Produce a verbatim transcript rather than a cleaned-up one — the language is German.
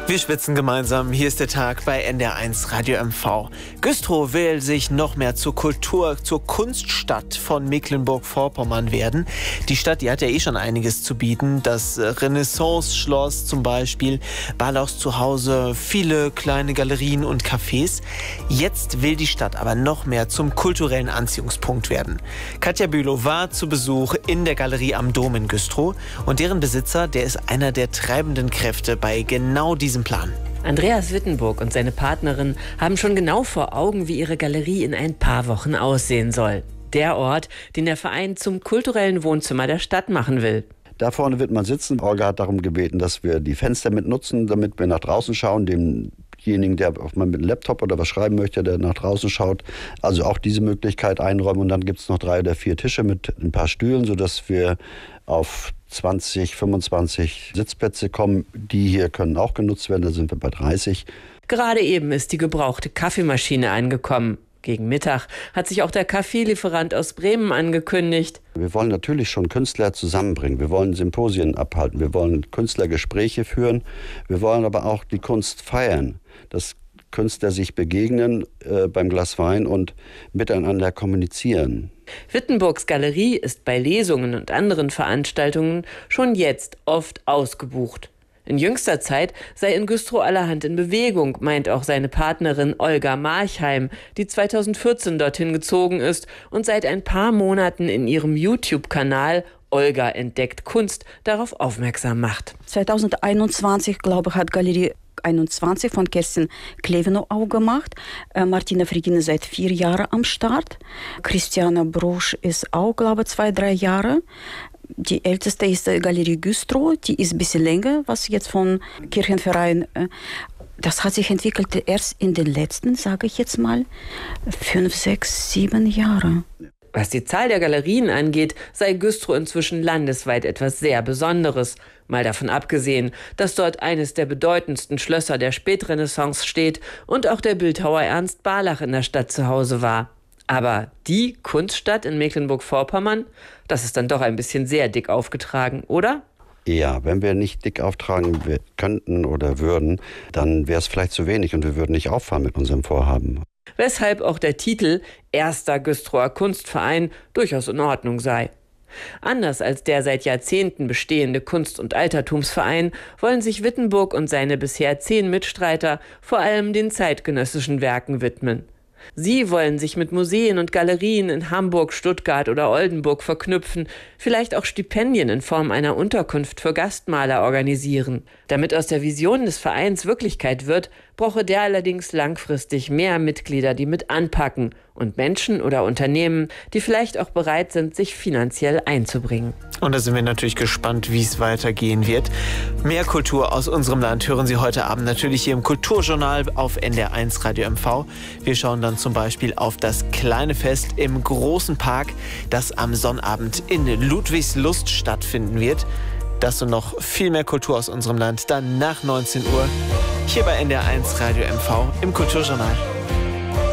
Wir schwitzen gemeinsam. Hier ist der Tag bei N D R eins Radio M V. Güstrow will sich noch mehr zur Kultur, zur Kunststadt von Mecklenburg-Vorpommern werden. Die Stadt, die hat ja eh schon einiges zu bieten. Das Renaissance-Schloss zum Beispiel, Barlachs Zuhause, viele kleine Galerien und Cafés. Jetzt will die Stadt aber noch mehr zum kulturellen Anziehungspunkt werden. Katja Bülow war zu Besuch in der Galerie am Dom in Güstrow und deren Besitzer, der ist einer der treibenden Kräfte bei genau diesem Plan. Andreas Wittenburg und seine Partnerin haben schon genau vor Augen, wie ihre Galerie in ein paar Wochen aussehen soll. Der Ort, den der Verein zum kulturellen Wohnzimmer der Stadt machen will. Da vorne wird man sitzen. Olga hat darum gebeten, dass wir die Fenster mit nutzen, damit wir nach draußen schauen. Demjenigen, der auf mal mit dem Laptop oder was schreiben möchte, der nach draußen schaut. Also auch diese Möglichkeit einräumen. Und dann gibt es noch drei oder vier Tische mit ein paar Stühlen, sodass wir auf zwanzig, fünfundzwanzig Sitzplätze kommen. Die hier können auch genutzt werden, da sind wir bei dreißig. Gerade eben ist die gebrauchte Kaffeemaschine angekommen. Gegen Mittag hat sich auch der Kaffeelieferant aus Bremen angekündigt. Wir wollen natürlich schon Künstler zusammenbringen. Wir wollen Symposien abhalten. Wir wollen Künstlergespräche führen. Wir wollen aber auch die Kunst feiern. Dass Künstler sich begegnen äh, beim Glas Wein und miteinander kommunizieren. Wittenburgs Galerie ist bei Lesungen und anderen Veranstaltungen schon jetzt oft ausgebucht. In jüngster Zeit sei in Güstrow allerhand in Bewegung, meint auch seine Partnerin Olga Marchheim, die zweitausendvierzehn dorthin gezogen ist und seit ein paar Monaten in ihrem YouTube-Kanal Olga entdeckt Kunst darauf aufmerksam macht. zweitausendeinundzwanzig, glaube ich, hat Galerie einundzwanzig von Kerstin Klevenow auch gemacht. Äh, Martina Frigine seit vier Jahren am Start. Christiana Brosch ist auch, glaube ich, zwei, drei Jahre. Die älteste ist die Galerie Güstrow, die ist ein bisschen länger, was jetzt von Kirchenverein. Äh, das hat sich entwickelt erst in den letzten, sage ich jetzt mal, fünf, sechs, sieben Jahren. Was die Zahl der Galerien angeht, sei Güstrow inzwischen landesweit etwas sehr Besonderes. Mal davon abgesehen, dass dort eines der bedeutendsten Schlösser der Spätrenaissance steht und auch der Bildhauer Ernst Barlach in der Stadt zu Hause war. Aber die Kunststadt in Mecklenburg-Vorpommern, das ist dann doch ein bisschen sehr dick aufgetragen, oder? Ja, wenn wir nicht dick auftragen könnten oder würden, dann wäre es vielleicht zu wenig und wir würden nicht auffallen mit unserem Vorhaben. Weshalb auch der Titel Erster Güstrower Kunstverein durchaus in Ordnung sei. Anders als der seit Jahrzehnten bestehende Kunst- und Altertumsverein wollen sich Wittenburg und seine bisher zehn Mitstreiter vor allem den zeitgenössischen Werken widmen. Sie wollen sich mit Museen und Galerien in Hamburg, Stuttgart oder Oldenburg verknüpfen, vielleicht auch Stipendien in Form einer Unterkunft für Gastmaler organisieren. Damit aus der Vision des Vereins Wirklichkeit wird, brauche der allerdings langfristig mehr Mitglieder, die mit anpacken und Menschen oder Unternehmen, die vielleicht auch bereit sind, sich finanziell einzubringen. Und da sind wir natürlich gespannt, wie es weitergehen wird. Mehr Kultur aus unserem Land hören Sie heute Abend natürlich hier im Kulturjournal auf N D R eins Radio M V. Wir schauen dann zum Beispiel auf das kleine Fest im großen Park, das am Sonnabend in Ludwigslust stattfinden wird. Das und noch viel mehr Kultur aus unserem Land dann nach neunzehn Uhr hier bei N D R eins Radio M V im Kulturjournal.